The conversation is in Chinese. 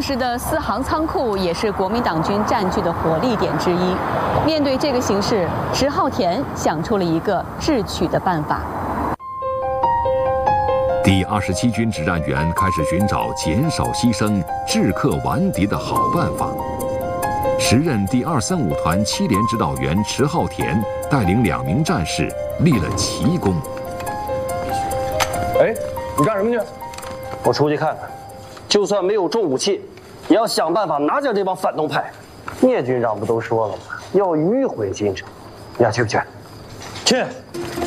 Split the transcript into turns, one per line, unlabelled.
时的四行仓库也是国民党军占据的火力点之一。面对这个形势，石浩田想出了一个智取的办法。
第27军指战员开始寻找减少牺牲、制克顽敌的好办法。时任第235团7连指导员迟浩田带领2名战士立了奇功。
哎，你干什么去？
我出去看看，就算没有重武器，也要想办法拿下这帮反动派。聂军长不都说了吗？要迂回进城，你俩去不去？
去。